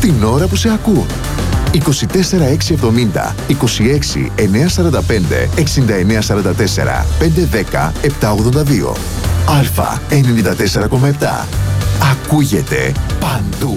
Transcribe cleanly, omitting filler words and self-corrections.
την ώρα που σε ακούν. 24670 26 945 6944 510 782. Α 94,7. Ακούγεται παντού.